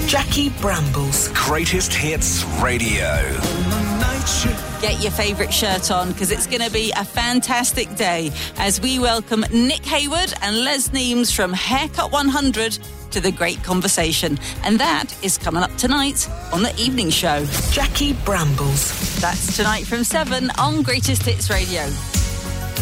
Jackie Brambles. Greatest Hits Radio. Get your favourite shirt on, because it's going to be a fantastic day as we welcome Nick Hayward and Les Neems from Haircut 100 to The Great Conversation. And that is coming up tonight on The Evening Show. Jackie Brambles. That's tonight from 7 on Greatest Hits Radio.